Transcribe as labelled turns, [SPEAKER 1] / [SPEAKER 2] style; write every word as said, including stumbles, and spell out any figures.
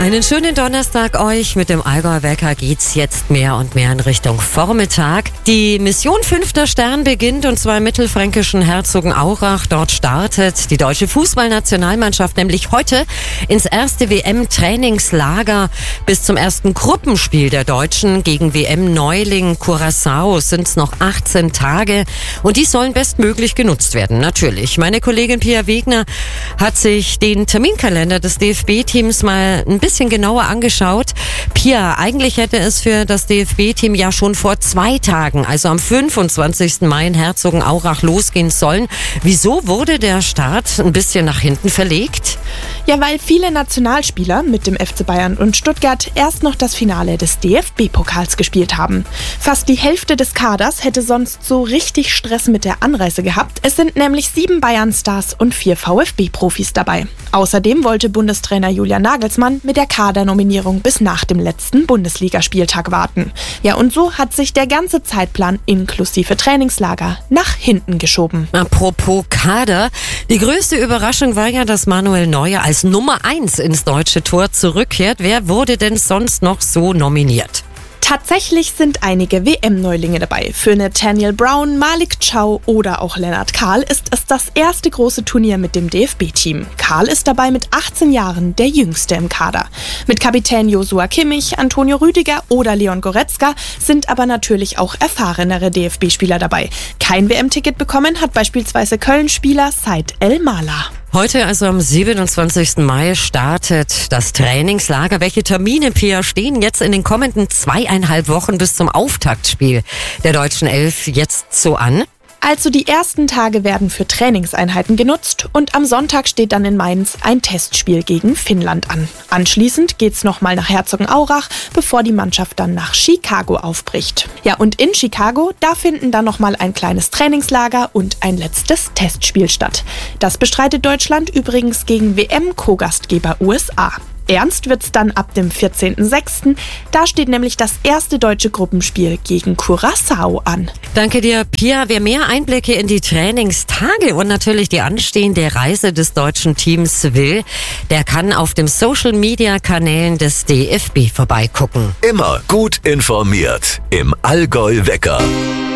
[SPEAKER 1] Einen schönen Donnerstag euch. Mit dem Allgäuer Wecker geht's jetzt mehr und mehr in Richtung Vormittag. Die Mission Fünfter Stern beginnt und zwar im mittelfränkischen Herzogenaurach. Dort startet die deutsche Fußballnationalmannschaft nämlich heute ins erste W M-Trainingslager. Bis zum ersten Gruppenspiel der Deutschen gegen W M-Neuling Curaçao sind es noch achtzehn Tage und die sollen bestmöglich genutzt werden, natürlich. Meine Kollegin Pia Wegner hat sich den Terminkalender des D F B-Teams mal ein bisschen genauer angeschaut. Pia, eigentlich hätte es für das D F B-Team ja schon vor zwei Tagen, also am fünfundzwanzigsten Mai in Herzogenaurach losgehen sollen. Wieso wurde der Start ein bisschen nach hinten verlegt?
[SPEAKER 2] Ja, weil viele Nationalspieler mit dem F C Bayern und Stuttgart erst noch das Finale des D F B-Pokals gespielt haben. Fast die Hälfte des Kaders hätte sonst so richtig Stress mit der Anreise gehabt. Es sind nämlich sieben Bayern-Stars und vier VfB-Profis dabei. Außerdem wollte Bundestrainer Julian Nagelsmann mit der Kadernominierung bis nach dem letzten Bundesligaspieltag warten. Ja, und so hat sich der ganze Zeitplan inklusive Trainingslager nach hinten geschoben.
[SPEAKER 1] Apropos Kader, die größte Überraschung war ja, dass Manuel Neuer als Nummer eins ins deutsche Tor zurückkehrt. Wer wurde denn sonst noch so nominiert?
[SPEAKER 2] Tatsächlich sind einige W M-Neulinge dabei. Für Nathaniel Brown, Malik Chow oder auch Lennart Kahl ist es das erste große Turnier mit dem D F B-Team. Kahl ist dabei mit achtzehn Jahren der Jüngste im Kader. Mit Kapitän Joshua Kimmich, Antonio Rüdiger oder Leon Goretzka sind aber natürlich auch erfahrenere D F B-Spieler dabei. Kein W M-Ticket bekommen hat beispielsweise Köln-Spieler Said El-Mala.
[SPEAKER 1] Heute, also am siebenundzwanzigsten Mai, startet das Trainingslager. Welche Termine, Pia, stehen jetzt in den kommenden zweieinhalb Wochen bis zum Auftaktspiel der deutschen Elf jetzt so an?
[SPEAKER 2] Also die ersten Tage werden für Trainingseinheiten genutzt und am Sonntag steht dann in Mainz ein Testspiel gegen Finnland an. Anschließend geht's nochmal nach Herzogenaurach, bevor die Mannschaft dann nach Chicago aufbricht. Ja, und in Chicago, da finden dann nochmal ein kleines Trainingslager und ein letztes Testspiel statt. Das bestreitet Deutschland übrigens gegen W M-Co-Gastgeber U S A. Ernst wird's dann ab dem vierzehnten sechsten Da steht nämlich das erste deutsche Gruppenspiel gegen Curaçao an.
[SPEAKER 1] Danke dir, Pia. Wer mehr Einblicke in die Trainingstage und natürlich die anstehende Reise des deutschen Teams will, der kann auf den Social-Media-Kanälen des D F B vorbeigucken.
[SPEAKER 3] Immer gut informiert im Allgäu Wecker.